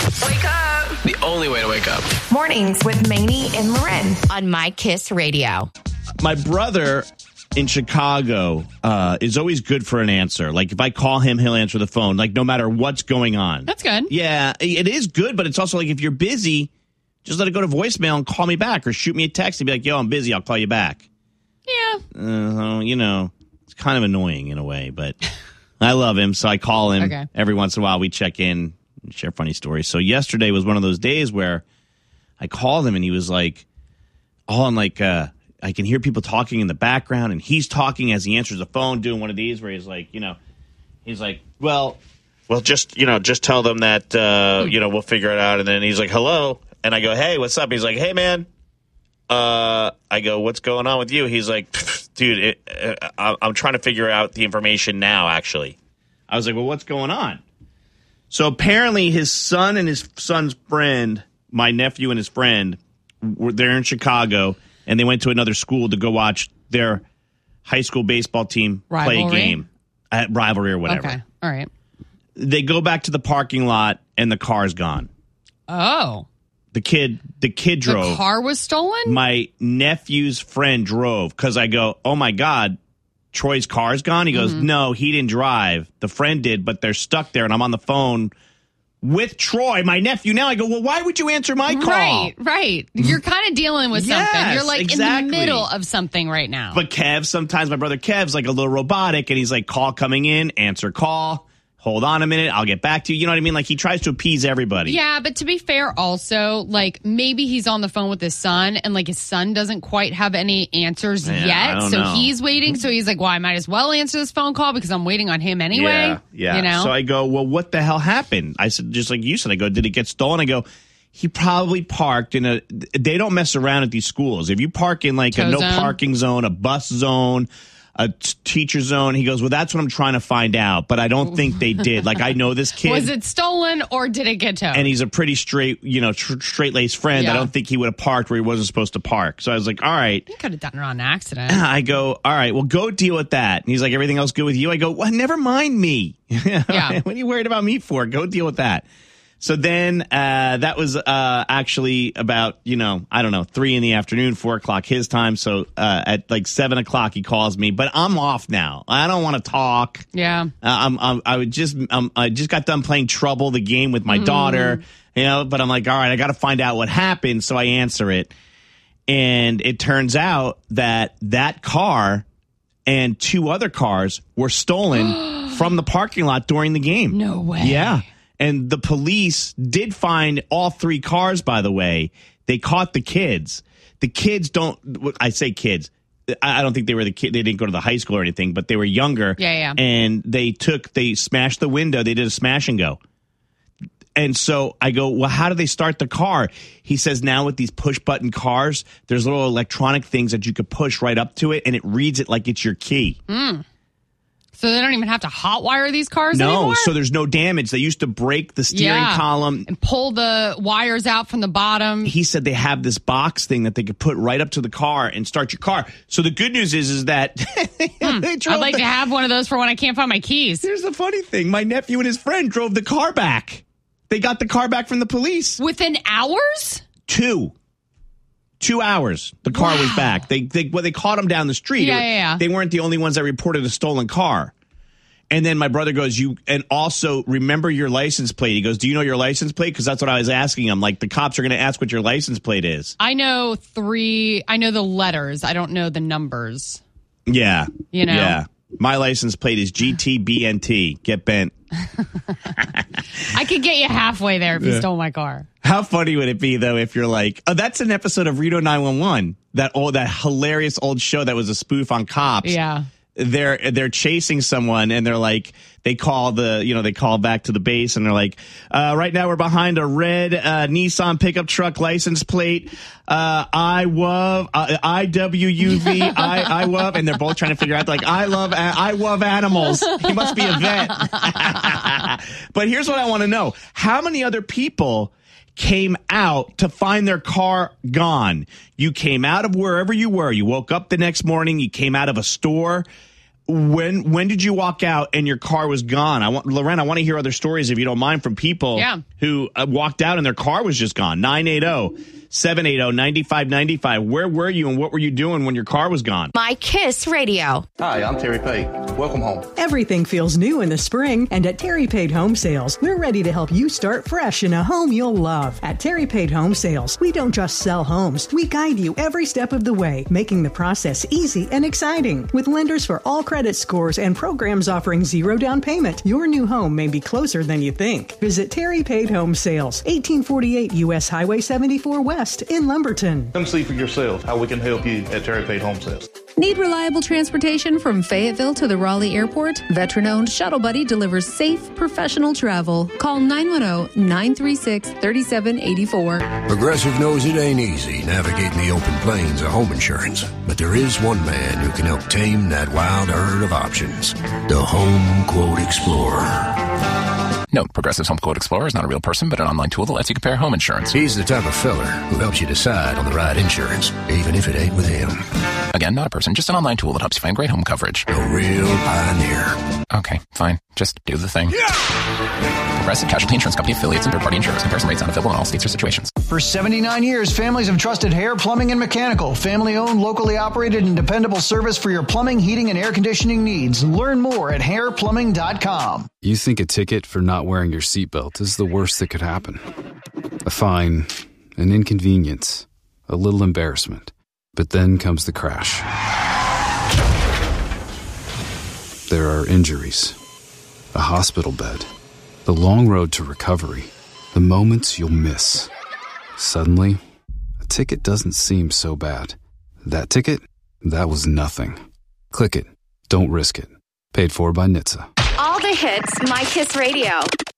Wake up. The only way to wake up. Mornings with Maney and Loren on My Kiss Radio. My brother in Chicago is always good for an answer. Like, if I call him, he'll answer the phone, like, no matter what's going on. That's good. Yeah, it is good, but it's also like, if you're busy, just let it go to voicemail and call me back, or shoot me a text and be like, yo, I'm busy, I'll call you back. Yeah. It's kind of annoying in a way, but I love him, so I call him. Okay. Every once in a while. We check in and share funny stories. So yesterday was one of those days where I called him and he was like, I can hear people talking in the background, and he's talking as he answers the phone, doing one of these where he's like, well, just tell them that, we'll figure it out. And then he's like, hello. And I go, hey, what's up? He's like, hey, man. I go, what's going on with you? He's like, dude, I'm trying to figure out the information now, actually. I was like, well, what's going on? So apparently his son and his son's friend, my nephew and his friend, they're in Chicago, and they went to another school to go watch their high school baseball team play a game. At rivalry or whatever. Okay. All right. They go back to the parking lot, and the car's gone. Oh. The kid drove. The car was stolen? My nephew's friend drove, because I go, oh, my God, Troy's car's gone? He goes, no, he didn't drive. The friend did, but they're stuck there, and I'm on the phone with Troy, my nephew. Now I go, well, why would you answer my call? Right. You're kind of dealing with something. You're like exactly. in the middle of something right now. But Kev, sometimes my brother Kev's like a little robotic, and he's like, call coming in, answer call. Hold on a minute, I'll get back to you. You know what I mean? Like, he tries to appease everybody. Yeah, but to be fair also, like, maybe he's on the phone with his son, and, like, his son doesn't quite have any answers yet. So he's waiting. So he's like, well, I might as well answer this phone call because I'm waiting on him anyway. Yeah. You know? So I go, well, what the hell happened? I said, just like you said, I go, did it get stolen? I go, he probably parked in they don't mess around at these schools. If you park in, like, a no parking zone, a bus zone, a teacher zone, he goes, well, that's what I'm trying to find out, but I don't think they did. Like, I know this kid. Was it stolen or did it get towed? And he's a pretty straight, straight-laced friend. Yeah. I don't think he would have parked where he wasn't supposed to park. So I was like, all right. He could have done it on accident. I go, all right, well, go deal with that. And he's like, everything else good with you? I go, well, never mind me. Yeah. What are you worried about me for? Go deal with that. So then that was actually about, 3 in the afternoon, 4 o'clock his time. So at like 7 o'clock, he calls me. But I'm off now. I don't want to talk. Yeah. I just got done playing Trouble, the game with my daughter. But I'm like, all right, I got to find out what happened. So I answer it. And it turns out that car and 2 other cars were stolen from the parking lot during the game. No way. Yeah. And the police did find all 3 cars, by the way. They caught the kids. The kids I say kids. I don't think they were the kid. They didn't go to the high school or anything, but they were younger. Yeah. And they smashed the window. They did a smash and go. And so I go, well, how do they start the car? He says now with these push button cars, there's little electronic things that you could push right up to it, and it reads it like it's your key. So they don't even have to hotwire these cars anymore? No, so there's no damage. They used to break the steering column. And pull the wires out from the bottom. He said they have this box thing that they could put right up to the car and start your car. So the good news is that I'd like to have one of those for when I can't find my keys. Here's the funny thing. My nephew and his friend drove the car back. They got the car back from the police. Within hours? 2 hours, the car was back. They caught him down the street. Yeah. They weren't the only ones that reported a stolen car. And then my brother goes, and also remember your license plate. He goes, do you know your license plate? Because that's what I was asking him. Like, the cops are going to ask what your license plate is. I know the letters. I don't know the numbers. Yeah. Yeah. My license plate is GTBNT. Get bent. I could get you halfway there if you stole my car. How funny would it be, though, if you're like, oh, that's an episode of Reno 911, that hilarious old show that was a spoof on cops. Yeah. They're chasing someone, and they're like, they call back to the base, and they're like, right now we're behind a red Nissan pickup truck license plate, IWUV, and they're both trying to figure out, like, I love animals. He must be a vet. But here's what I want to know. How many other people came out to find their car gone? You came out of wherever you were. You woke up the next morning. You came out of a store. when did you walk out and your car was gone? Loren, I want to hear other stories, if you don't mind, from people who walked out and their car was just gone. 980-780-9595. Where were you and what were you doing when your car was gone? My Kiss Radio. Hi, I'm Terry Pate. Welcome home. Everything feels new in the spring, and at Terry Pate Home Sales, we're ready to help you start fresh in a home you'll love. At Terry Pate Home Sales, we don't just sell homes, we guide you every step of the way, making the process easy and exciting. With lenders for all credit scores and programs offering 0 down payment, your new home may be closer than you think. Visit Terry Pate Home Sales, 1848 U.S. Highway 74 West in Lumberton. Come see for yourself how we can help you at Terry Pate Home Sales. Need reliable transportation from Fayetteville to the Raleigh Airport? Veteran-owned Shuttle Buddy delivers safe, professional travel. Call 910-936-3784. Progressive knows it ain't easy navigating the open plains of home insurance, but there is one man who can help tame that wild herd of options. The Home Quote Explorer. Note, Progressive's Home Quote Explorer is not a real person, but an online tool that lets you compare home insurance. He's the type of feller who helps you decide on the right insurance, even if it ain't with him. Again, not a person, just an online tool that helps you find great home coverage. A real pioneer. Okay, fine. Just do the thing. Progressive Casualty Insurance Company affiliates and third-party insurers. Comparison rates not available in all states or situations. For 79 years, families have trusted Hair Plumbing and Mechanical. Family-owned, locally operated, and dependable service for your plumbing, heating, and air conditioning needs. Learn more at hairplumbing.com. You think a ticket for not wearing your seatbelt is the worst that could happen. A fine, an inconvenience, a little embarrassment. But then comes the crash. There are injuries, a hospital bed, the long road to recovery, the moments you'll miss. Suddenly, a ticket doesn't seem so bad. That ticket, that was nothing. Click it. Don't risk it. Paid for by NHTSA. All the hits, My Kiss Radio.